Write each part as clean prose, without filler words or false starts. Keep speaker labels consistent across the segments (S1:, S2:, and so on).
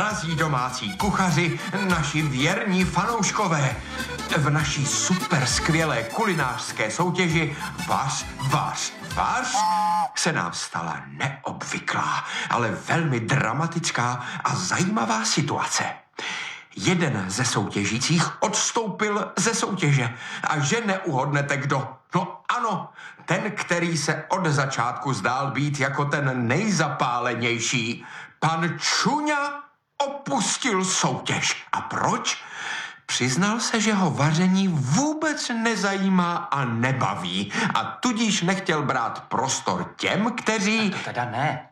S1: drazí domácí kuchaři, naši věrní fanouškové. V naší super skvělé kulinářské soutěži Vař se nám stala neobvyklá, ale velmi dramatická a zajímavá situace. Jeden ze soutěžících odstoupil ze soutěže. A že neuhodnete kdo? No ano, ten, který se od začátku zdál být jako ten nejzapálenější. Pan Čuňa opustil soutěž. A proč? Přiznal se, že ho vaření vůbec nezajímá a nebaví. A tudíž nechtěl brát prostor těm, kteří...
S2: To teda ne.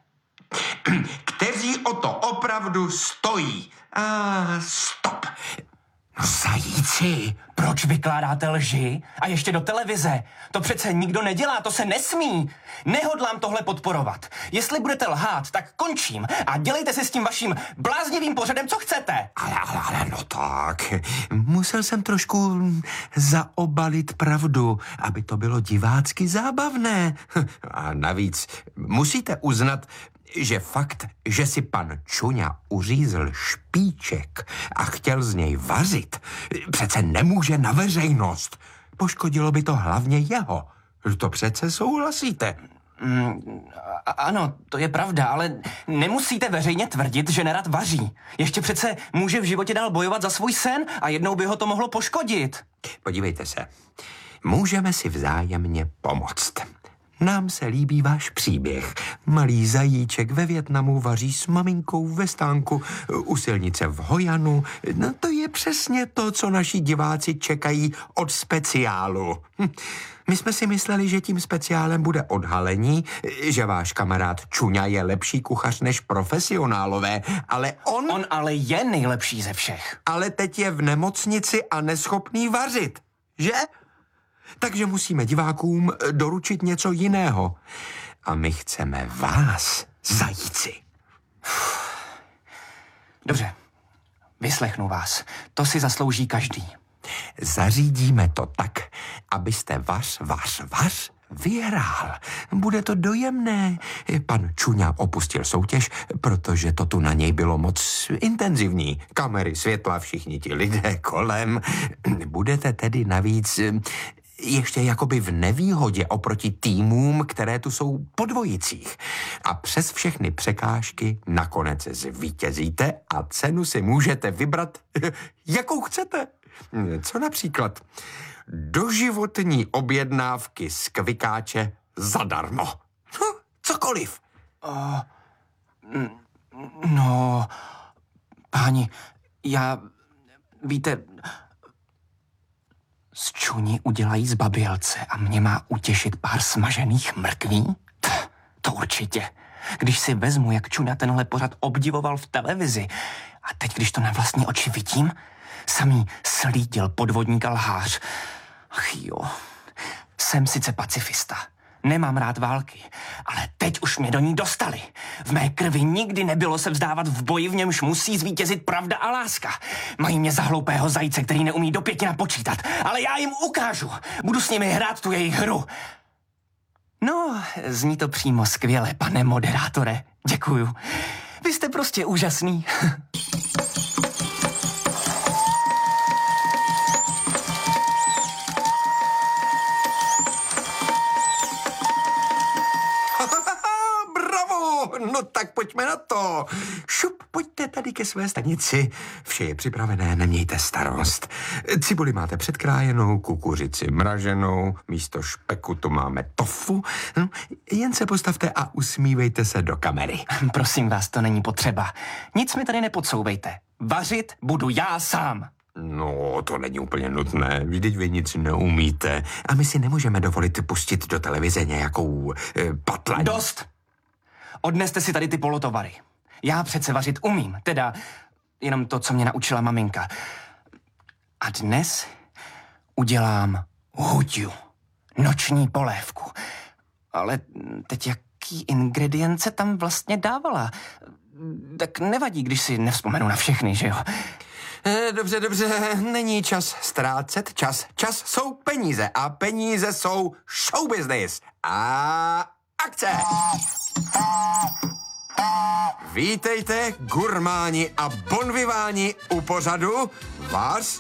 S1: Kteří o to opravdu stojí. Stop.
S2: No zajíci, proč vykládáte lži? A ještě do televize. To přece nikdo nedělá, to se nesmí. Nehodlám tohle podporovat. Jestli budete lhát, tak končím. A dělejte si s tím vaším bláznivým pořadem, co chcete.
S1: Ale, no tak. Musel jsem trošku zaobalit pravdu, aby to bylo divácky zábavné. A navíc musíte uznat, že fakt, že si pan Čuňa uřízl špiček a chtěl z něj vařit, přece nemůže na veřejnost. Poškodilo by to hlavně jeho. To přece souhlasíte.
S2: Ano, to je pravda, ale nemusíte veřejně tvrdit, že nerad vaří. Ještě přece může v životě dál bojovat za svůj sen a jednou by ho to mohlo poškodit.
S1: Podívejte se, můžeme si vzájemně pomoct. Nám se líbí váš příběh. Malý zajíček ve Vietnamu vaří s maminkou ve stánku u silnice v Hojanu. No to je přesně to, co naši diváci čekají od speciálu. My jsme si mysleli, že tím speciálem bude odhalení, že váš kamarád Čuňa je lepší kuchař než profesionálové, ale
S2: On ale je nejlepší ze všech.
S1: Ale teď je v nemocnici a neschopný vařit, že? Takže musíme divákům doručit něco jiného. A my chceme vás, zajíci.
S2: Dobře, vyslechnu vás. To si zaslouží každý.
S1: Zařídíme to tak, abyste vař vyhrál. Bude to dojemné. Pan Čuňa opustil soutěž, protože to tu na něj bylo moc intenzivní. Kamery, světla, všichni ti lidé kolem. Budete tedy navíc ještě jakoby v nevýhodě oproti týmům, které tu jsou po dvojicích. A přes všechny překážky nakonec zvítězíte a cenu si můžete vybrat, jakou chcete. Co například? Doživotní objednávky z Kvikáče zadarmo. Cokoliv.
S2: No, páni, víte, z Čuni udělají zbabělce a mě má utěšit pár smažených mrkví? To určitě. Když si vezmu, jak Čuňa tenhle pořad obdivoval v televizi a teď, když to na vlastní oči vidím, samý slídil podvodník a lhář. Ach jo, jsem sice pacifista, nemám rád války, ale teď už mě do ní dostali. V mé krvi nikdy nebylo se vzdávat v boji, v němž musí zvítězit pravda a láska. Mají mě za hloupého zajíce, který neumí do 5 napočítat, ale já jim ukážu. Budu s nimi hrát tu jejich hru. No, zní to přímo skvěle, pane moderátore. Děkuju. Vy jste prostě úžasný.
S1: No tak pojďme na to. Šup, pojďte tady ke své stanici. Vše je připravené, nemějte starost. Cibuli máte předkrájenou, kukuřici mraženou, místo špeku tu máme tofu. Jen se postavte a usmívejte se do kamery.
S2: Prosím vás, to není potřeba. Nic mi tady nepodsouvejte. Vařit budu já sám.
S1: No, to není úplně nutné. Vždyť vy nic neumíte. A my si nemůžeme dovolit pustit do televize nějakou patlaň.
S2: Dost! Odneste si tady ty polotovary. Já přece vařit umím, teda jenom to, co mě naučila maminka. A dnes udělám huďu, noční polévku. Ale teď jaký ingredience tam vlastně dávala? Tak nevadí, když si nevzpomenu na všechny, že jo?
S1: Dobře, není čas ztrácet čas. Čas jsou peníze a peníze jsou show business. A akce! Vítejte, gurmáni a bonviváni u pořadu Vář.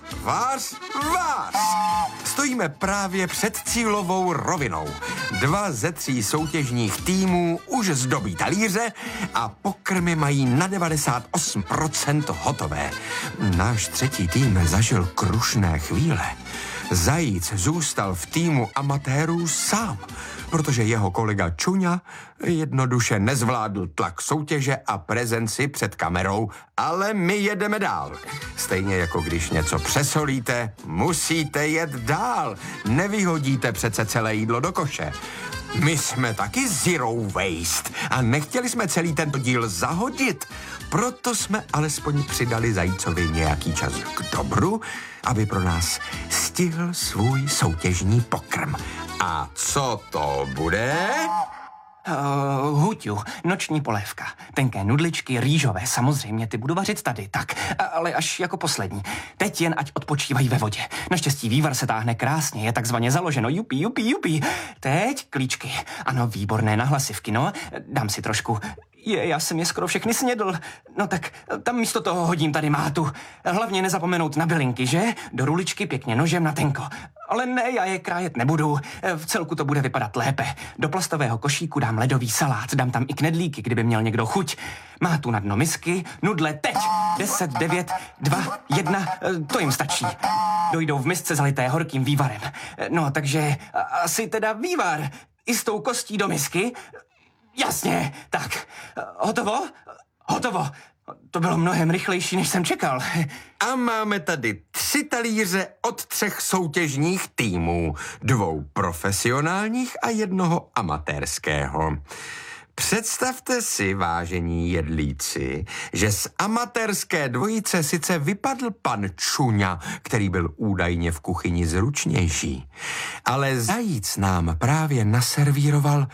S1: Stojíme právě před cílovou rovinou. 2 ze 3 soutěžních týmů už zdobí talíře a pokrmy mají na 98% hotové. Náš 3. tým zažil krušné chvíle. Zajíc zůstal v týmu amatérů sám, protože jeho kolega Čuňa jednoduše nezvládl tlak soutěže a prezenci před kamerou, ale my jedeme dál. Stejně jako když něco přesolíte, musíte jet dál. Nevyhodíte přece celé jídlo do koše. My jsme taky zero waste a nechtěli jsme celý tento díl zahodit. Proto jsme alespoň přidali Zajícovi nějaký čas k dobru, aby pro nás stihl svůj soutěžní pokrm. A co to bude?
S2: Huťu, noční polévka. Tenké nudličky, rýžové, samozřejmě, ty budu vařit tady, tak, ale až jako poslední. Teď jen ať odpočívají ve vodě. Naštěstí vývar se táhne krásně, je takzvaně založeno, jupi. Teď klíčky. Ano, výborné nahlasivky, no, dám si trošku. Já jsem je skoro všechny snědl. No tak tam místo toho hodím tady mátu. Hlavně nezapomenout na bylinky, že? Do ruličky pěkně nožem na tenko. Ale ne, já je krájet nebudu. V celku to bude vypadat lépe. Do plastového košíku dám ledový salát, dám tam i knedlíky, kdyby měl někdo chuť. Mátu na dno misky, nudle teď. 10, 9, 2, 1, to jim stačí. Dojdou v misce zalité horkým vývarem. No, takže asi teda vývar. I s tou kostí do misky. Jasně, tak. Hotovo. To bylo mnohem rychlejší, než jsem čekal.
S1: A máme tady 3 talíře od 3 soutěžních týmů. 2 profesionálních a 1 amatérského. Představte si, vážení jedlíci, že z amatérské dvojice sice vypadl pan Čuňa, který byl údajně v kuchyni zručnější, ale Zajíc nám právě naservíroval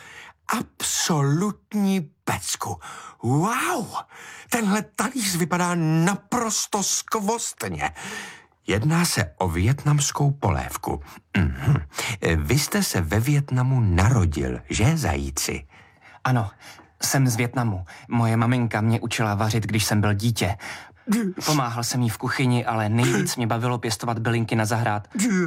S1: absolutní pecku. Wow! Tenhle talíř vypadá naprosto skvostně. Jedná se o vietnamskou polévku. Vy jste se ve Vietnamu narodil, že, Zajíci?
S2: Ano, jsem z Vietnamu. Moje maminka mě učila vařit, když jsem byl dítě. Pomáhal jsem jí v kuchyni, ale nejvíc mě bavilo pěstovat bylinky na zahrad.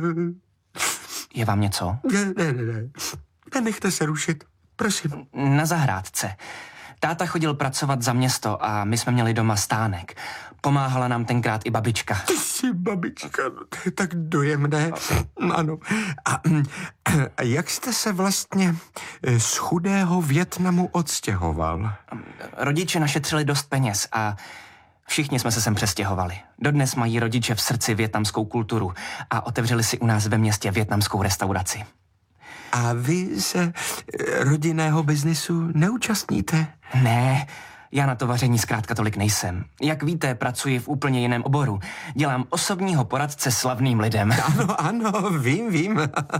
S2: Je vám něco?
S1: Ne. Nenechte se rušit. Prosím.
S2: Na zahrádce. Táta chodil pracovat za město a my jsme měli doma stánek. Pomáhala nám tenkrát i babička.
S1: Ty jsi babička, no to je tak dojemné. Ano. A jak jste se vlastně z chudého Vietnamu odstěhoval?
S2: Rodiče našetřili dost peněz a všichni jsme se sem přestěhovali. Dodnes mají rodiče v srdci vietnamskou kulturu a otevřeli si u nás ve městě vietnamskou restauraci.
S1: A vy se rodinného biznisu neúčastníte?
S2: Ne, já na to vaření zkrátka tolik nejsem. Jak víte, pracuji v úplně jiném oboru. Dělám osobního poradce slavným lidem.
S1: Ano, vím.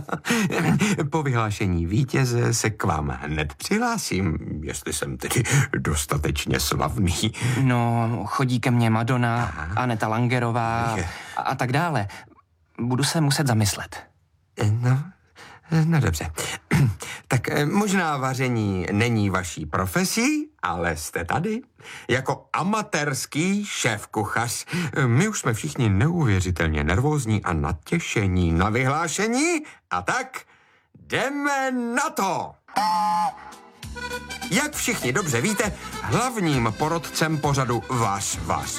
S1: Po vyhlášení vítěze se k vám hned přihlásím, jestli jsem tedy dostatečně slavný.
S2: No, chodí ke mně Madonna, Aneta Langerová a tak dále. Budu se muset zamyslet.
S1: No dobře. Tak možná vaření není vaší profesí, ale jste tady jako amatérský šéfkuchař. My už jsme všichni neuvěřitelně nervózní a natěšení na vyhlášení. A tak jdeme na to! Jak všichni dobře víte, hlavním porodcem pořadu Vář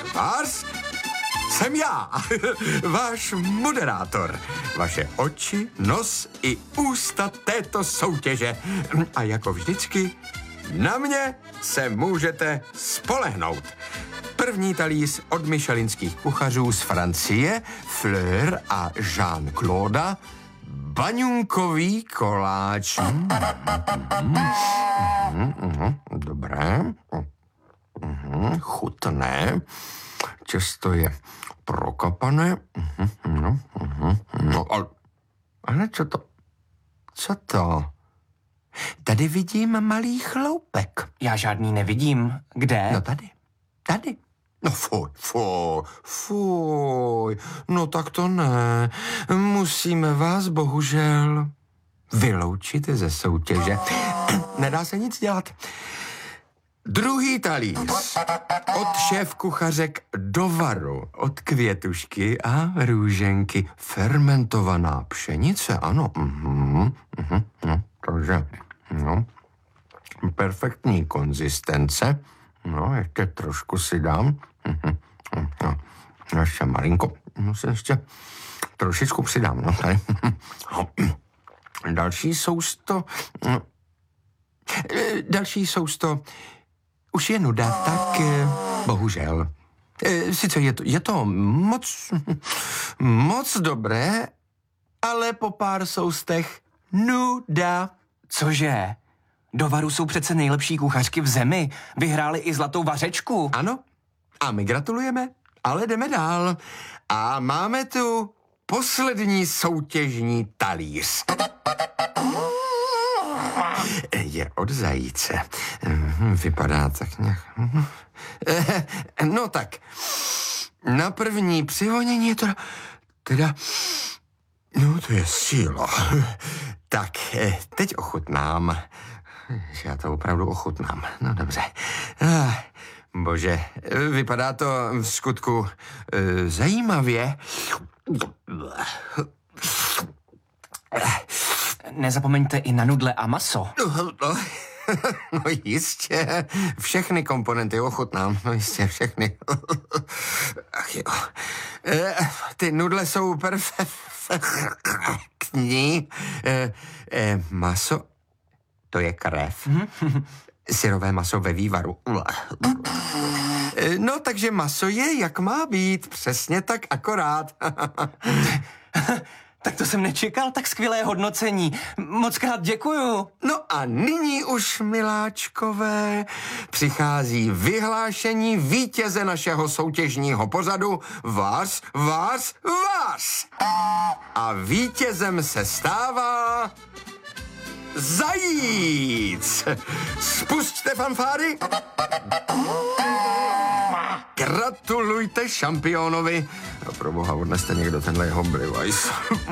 S1: jsem já, váš moderátor. Vaše oči, nos i ústa této soutěže. A jako vždycky, na mě se můžete spolehnout. První talíř od michelinských kuchařů z Francie, Fleur a Jean-Claude, baňunkový koláč. Dobré. Chutné. Těsto je prokapané. No, ale co to? Tady vidím malý chloupek.
S2: Já žádný nevidím. Kde?
S1: No tady. No fuj. No tak to ne. Musíme vás bohužel vyloučit ze soutěže. Nedá se nic dělat. Druhý talíř. Od šéf kuchařek do varu. Od Květušky a Růženky. Fermentovaná pšenice, ano. No, takže, no, perfektní konzistence. No, ještě trošku si dám. No, ještě malinko. Musím ještě trošičku přidám, no, tady. Další sousto už je nuda, tak bohužel. Sice je to moc dobré, ale po pár soustech nuda.
S2: Cože? Do varu jsou přece nejlepší kuchařky v zemi. Vyhráli i zlatou vařečku.
S1: Ano, a my gratulujeme, ale jdeme dál. A máme tu poslední soutěžní talíř. Je od zajíce. Vypadá tak nějak... No tak, na první přivonění je to... Teda... No, to je síla. Tak, teď ochutnám. Já to opravdu ochutnám. No, dobře. Bože, vypadá to v skutku zajímavě.
S2: Nezapomeňte i na nudle a maso.
S1: No jistě, všechny komponenty ochutnám, no jistě, všechny. Ach jo. Ty nudle jsou perfektní. Maso, to je krev. Syrové maso ve vývaru. No, takže maso je, jak má být. Přesně tak, akorát.
S2: Tak to jsem nečekal, tak skvělé hodnocení. Mockrát děkuju.
S1: No a nyní už, miláčkové, přichází vyhlášení vítěze našeho soutěžního pořadu Vás. A vítězem se stává... Zajíc! Spusťte fanfáry! Gratulujte šampionovi. A pro boha, odneste někdo tenhle jeho brivajs.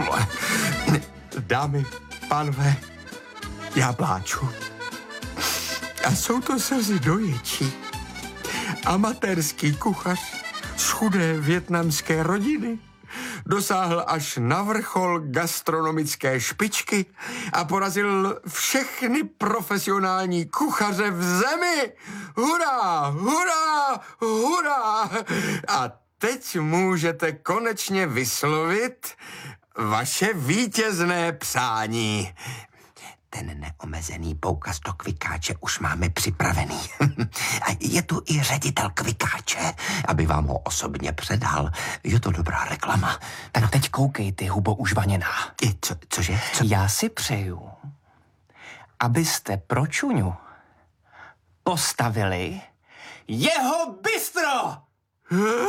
S1: Dámy, pánové, já pláču. A jsou to slzy dojičí. Amatérský kuchař z chudé vietnamské rodiny dosáhl až na vrchol gastronomické špičky a porazil všechny profesionální kuchaře v zemi. Hurá, hurá, hurá! A teď můžete konečně vyslovit vaše vítězné přání. Ten neomezený poukaz do kvikáče už máme připravený. A je tu i ředitel kvikáče, aby vám ho osobně předal. Je to dobrá reklama.
S2: Tak teď koukej, ty hubo užvaněná.
S1: Cože?
S2: Já si přeju, abyste pro Čuňu postavili jeho bistro!